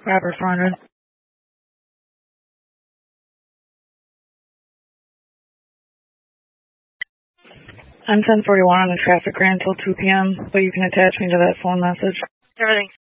Robert 400. I'm 1041 on the traffic grant until 2 p.m., but you can attach me to that phone message. Everything